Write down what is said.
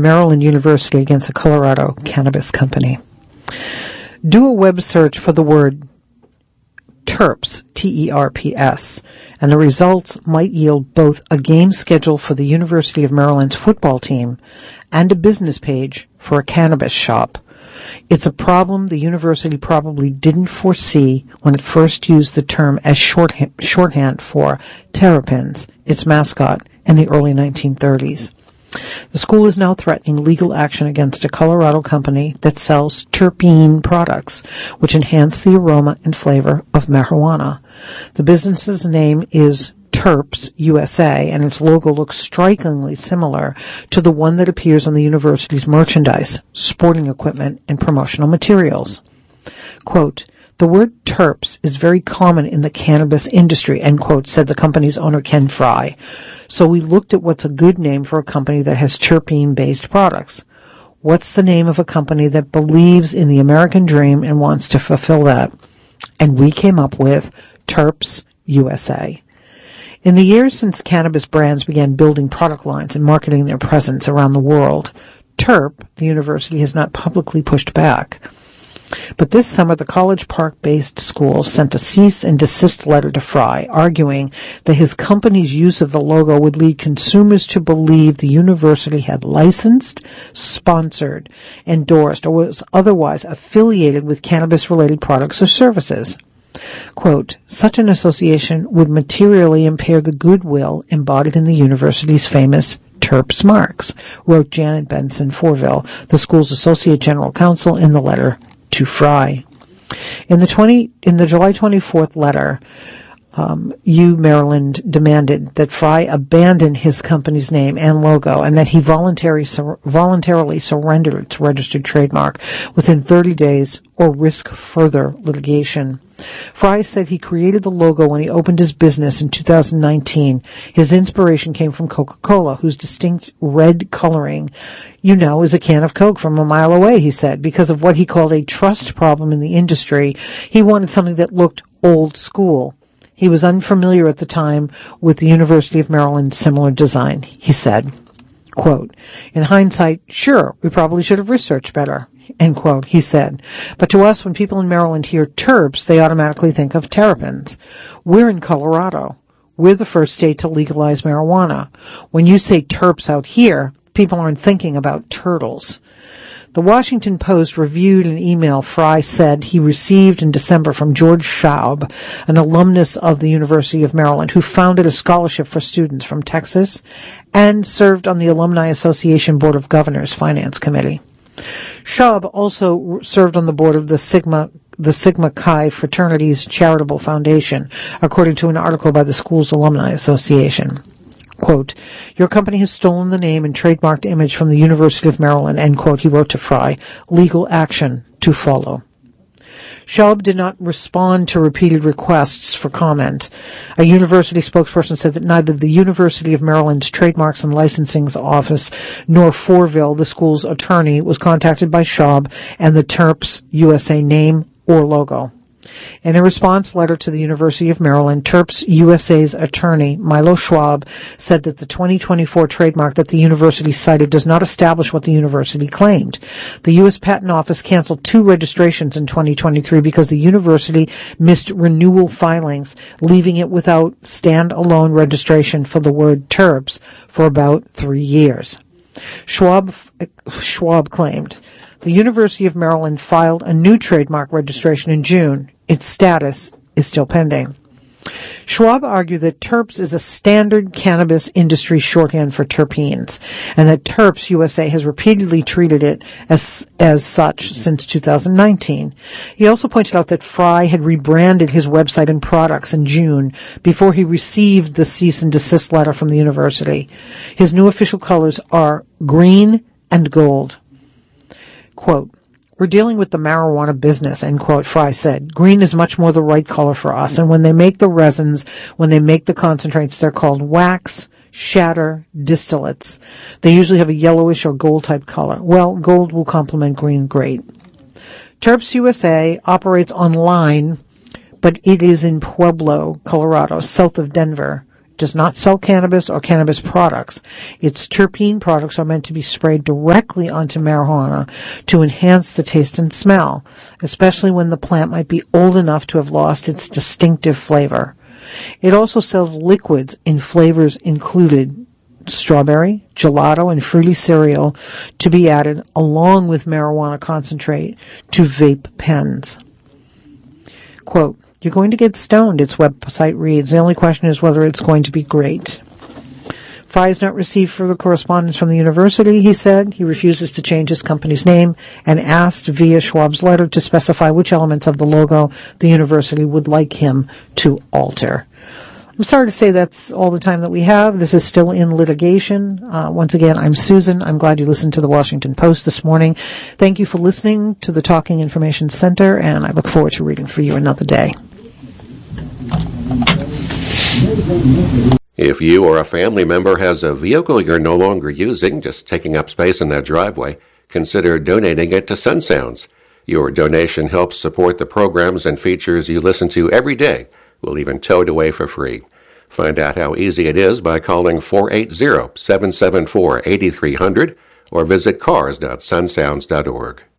Maryland University against a Colorado cannabis company. Do a web search for the word TERPS, T-E-R-P-S, and the results might yield both a game schedule for the University of Maryland's football team and a business page for a cannabis shop. It's a problem the university probably didn't foresee when it first used the term as shorthand for Terrapins, its mascot, in the early 1930s. The school is now threatening legal action against a Colorado company that sells terpene products, which enhance the aroma and flavor of marijuana. The business's name is Terps USA, and its logo looks strikingly similar to the one that appears on the university's merchandise, sporting equipment, and promotional materials. Quote, "The word terps is very common in the cannabis industry," end quote, said the company's owner Ken Fry. "So we looked at what's a good name for a company that has terpene-based products. What's the name of a company that believes in the American dream and wants to fulfill that? And we came up with Terps USA." In the years since cannabis brands began building product lines and marketing their presence around the world, Terp, the university, has not publicly pushed back. But this summer, the College Park-based school sent a cease and desist letter to Fry, arguing that his company's use of the logo would lead consumers to believe the university had licensed, sponsored, endorsed, or was otherwise affiliated with cannabis-related products or services. Quote, "Such an association would materially impair the goodwill embodied in the university's famous Terps marks," wrote Janet Benson Forville, the school's associate general counsel, in the letter to Fry. In the July 24th letter, Maryland demanded that Fry abandon his company's name and logo and that he voluntarily surrender its registered trademark within 30 days or risk further litigation. Fry said he created the logo when he opened his business in 2019. His inspiration came from Coca-Cola, whose distinct red coloring, is a can of Coke from a mile away, he said. Because of what he called a trust problem in the industry, he wanted something that looked old school. He was unfamiliar at the time with the University of Maryland's similar design, he said. Quote, "In hindsight, sure, we probably should have researched better," end quote, he said. "But to us, when people in Maryland hear Terps, they automatically think of terrapins. We're in Colorado. We're the first state to legalize marijuana. When you say Terps out here, people aren't thinking about turtles." The Washington Post reviewed an email Fry said he received in December from George Schaub, an alumnus of the University of Maryland, who founded a scholarship for students from Texas and served on the Alumni Association Board of Governors Finance Committee. Schaub also served on the board of the Sigma Chi fraternity's charitable foundation, according to an article by the school's Alumni Association. Quote, "Your company has stolen the name and trademarked image from the University of Maryland," end quote, he wrote to Fry. "Legal action to follow." Schaub did not respond to repeated requests for comment. A university spokesperson said that neither the University of Maryland's Trademarks and Licensing Office nor Forville, the school's attorney, was contacted by Schaub and the Terps USA name or logo. In a response letter to the University of Maryland, Terps USA's attorney, Milo Schwab, said that the 2024 trademark that the university cited does not establish what the university claimed. The U.S. Patent Office canceled 2 registrations in 2023 because the university missed renewal filings, leaving it without stand-alone registration for the word Terps for about 3 years. Schwab claimed the University of Maryland filed a new trademark registration in June. Its status is still pending. Schwab argued that Terps is a standard cannabis industry shorthand for terpenes, and that Terps USA has repeatedly treated it as such since 2019. He also pointed out that Fry had rebranded his website and products in June before he received the cease and desist letter from the university. His new official colors are green and gold. Quote, "We're dealing with the marijuana business," end quote, Fry said. "Green is much more the right color for us, and when they make the resins, when they make the concentrates, they're called wax, shatter, distillates. They usually have a yellowish or gold-type color. Well, gold will complement green great." Terps USA operates online, but it is in Pueblo, Colorado, south of Denver, does not sell cannabis or cannabis products. Its terpene products are meant to be sprayed directly onto marijuana to enhance the taste and smell, especially when the plant might be old enough to have lost its distinctive flavor. It also sells liquids in flavors included strawberry, gelato, and fruity cereal to be added along with marijuana concentrate to vape pens. Quote, "You're going to get stoned," its website reads. "The only question is whether it's going to be great." Fry has not received further correspondence from the university, he said. He refuses to change his company's name and asked via Schwab's letter to specify which elements of the logo the university would like him to alter. I'm sorry to say that's all the time that we have. This is still in litigation. Once again, I'm Susan. I'm glad you listened to the Washington Post this morning. Thank you for listening to the Talking Information Center, and I look forward to reading for you another day. If you or a family member has a vehicle you're no longer using, just taking up space in that driveway, consider donating it to Sun Sounds. Your donation helps support the programs and features you listen to every day. We'll even tow it away for free. Find out how easy it is by calling 480-774-8300 or visit cars.sunsounds.org.